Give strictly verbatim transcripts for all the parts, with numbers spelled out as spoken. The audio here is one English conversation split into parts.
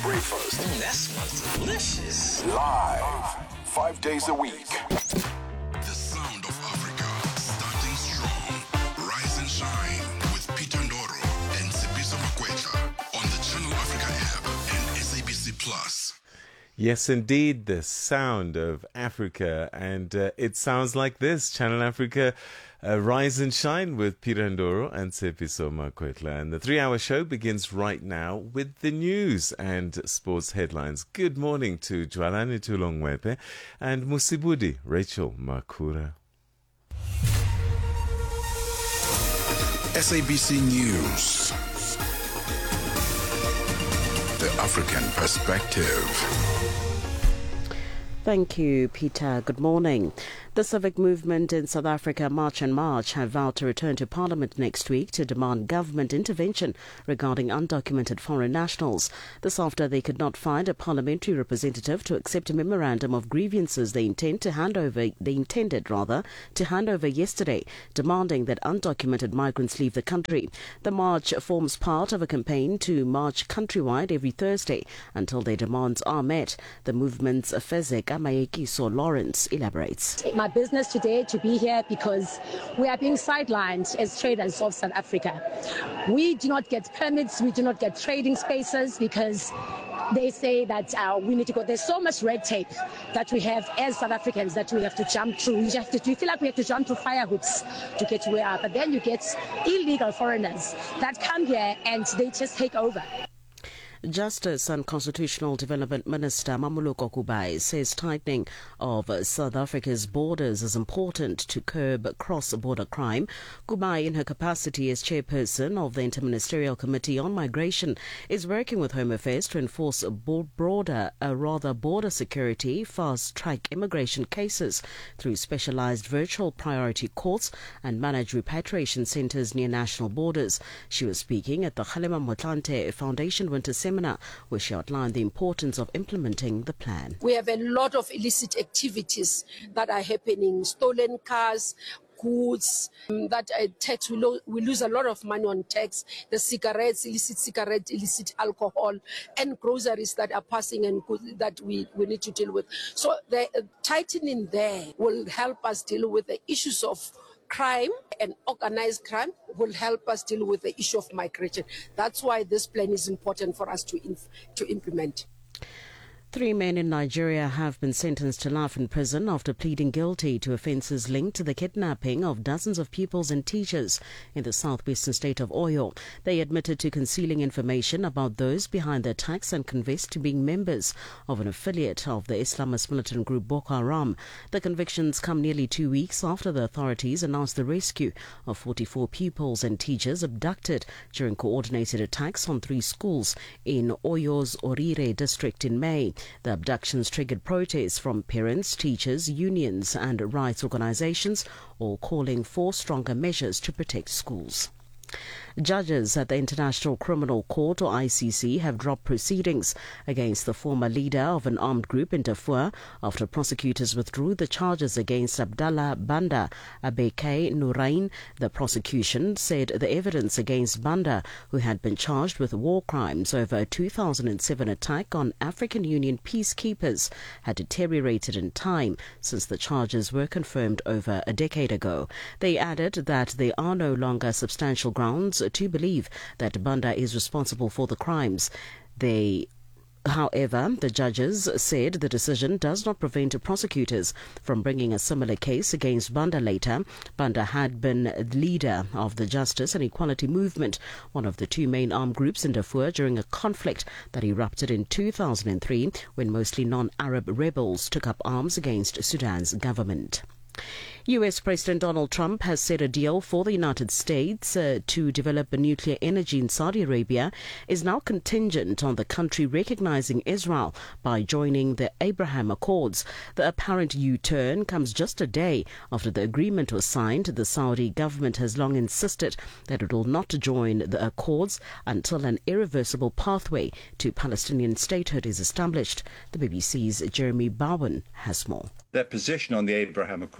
Breakfast. Mm, that smells delicious. Live. Five days a week. The sound of Africa, starting strong. Rise and shine with Peter Ndoro and Sipiso Makwetla on the Channel Africa app and S A B C Plus. Yes, indeed, the sound of Africa. And uh, it sounds like this. Channel Africa, uh, Rise and Shine with Peter Ndoro and Sipiso Makwetla. And the three-hour show begins right now with the news and sports headlines. Good morning to Jwalani Tulongwepe and Musibudi Rachel Makura. S A B C News. The African Perspective. Thank you, Peter. Good morning. The civic movement in South Africa, March and March, have vowed to return to Parliament next week to demand government intervention regarding undocumented foreign nationals. This after they could not find a parliamentary representative to accept a memorandum of grievances they intend to hand over. They intended rather to hand over yesterday, demanding that undocumented migrants leave the country. The march forms part of a campaign to march countrywide every Thursday until their demands are met. The movement's Fezek Amayekiso Lawrence elaborates. My business today to be here because we are being sidelined as traders of South Africa. We do not get permits, we do not get trading spaces because they say that uh, we need to go. There's so much red tape that we have as South Africans that we have to jump through. We have to, we feel like we have to jump through fire hoops to get to where we are. But then you get illegal foreigners that come here and they just take over. Justice and Constitutional Development Minister Mamoloko Kubai says tightening of South Africa's borders is important to curb cross-border crime. Kubai, in her capacity as chairperson of the Interministerial Committee on Migration, is working with Home Affairs to enforce bo- broader, uh, rather border security, fast-track immigration cases through specialized virtual priority courts and manage repatriation centers near national borders. She was speaking at the Kgalema Motlanthe Foundation Winter Seminar, where she outlined the importance of implementing the plan. We have a lot of illicit activities that are happening, stolen cars, goods, um, that uh, tax, we, lo- we lose a lot of money on tax, the cigarettes, illicit cigarettes, illicit alcohol, and groceries that are passing and good, that we, we need to deal with. So the uh, tightening there will help us deal with the issues of crime, and organized crime will help us deal with the issue of migration. That's why this plan is important for us to inf- to implement. Three men in Nigeria have been sentenced to life in prison after pleading guilty to offences linked to the kidnapping of dozens of pupils and teachers in the southwestern state of Oyo. They admitted to concealing information about those behind the attacks and confessed to being members of an affiliate of the Islamist militant group Boko Haram. The convictions come nearly two weeks after the authorities announced the rescue of forty-four pupils and teachers abducted during coordinated attacks on three schools in Oyo's Orire district in May. The abductions triggered protests from parents, teachers, unions and rights organizations, all calling for stronger measures to protect schools. Judges at the International Criminal Court, or I C C, have dropped proceedings against the former leader of an armed group in Darfur after prosecutors withdrew the charges against Abdallah Banda Abeke Nourain. The prosecution said the evidence against Banda, who had been charged with war crimes over a two thousand seven attack on African Union peacekeepers, had deteriorated in time since the charges were confirmed over a decade ago. They added that there are no longer substantial grounds to believe that Banda is responsible for the crimes. They However, the judges said the decision does not prevent prosecutors from bringing a similar case against Banda later. Banda had been leader of the Justice and Equality Movement, one of the two main armed groups in Darfur, during a conflict that erupted in two thousand three when mostly non-Arab rebels took up arms against Sudan's government. U S President Donald Trump has set a deal for the United States uh, to develop nuclear energy in Saudi Arabia is now contingent on the country recognizing Israel by joining the Abraham Accords. The apparent U-turn comes just a day after the agreement was signed. The Saudi government has long insisted that it will not join the Accords until an irreversible pathway to Palestinian statehood is established. The B B C's Jeremy Bowen has more. Their position on the Abraham Accords, and this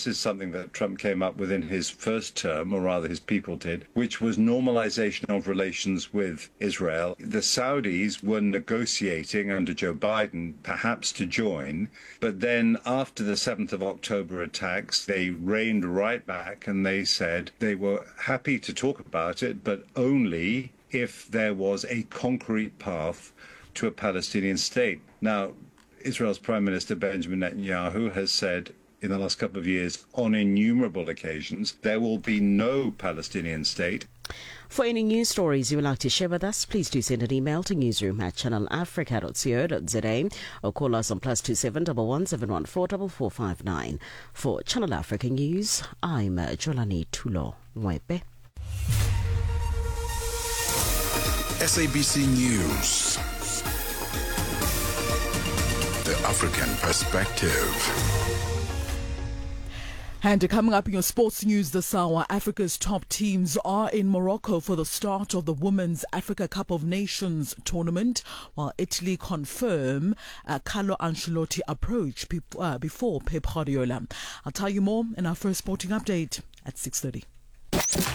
this is something that Trump came up with in his first term, or rather his people did, which was normalization of relations with Israel. The Saudis were negotiating under Joe Biden perhaps to join, but then after the seventh of October attacks, they reined right back and they said they were happy to talk about it, but only if there was a concrete path to a Palestinian state. Now, Israel's Prime Minister Benjamin Netanyahu has said in the last couple of years, on innumerable occasions, there will be no Palestinian state. For any news stories you would like to share with us, please do send an email to newsroom at channel africa dot co dot za or call us on plus two seven one one seven one four four four five nine. For Channel Africa News, I'm Jolani Tulo Mwepe. S A B C News. The African Perspective. And coming up in your sports news this hour, Africa's top teams are in Morocco for the start of the Women's Africa Cup of Nations tournament, while Italy confirm uh, Carlo Ancelotti approach pe- uh, before Pep Guardiola. I'll tell you more in our first sporting update at six thirty.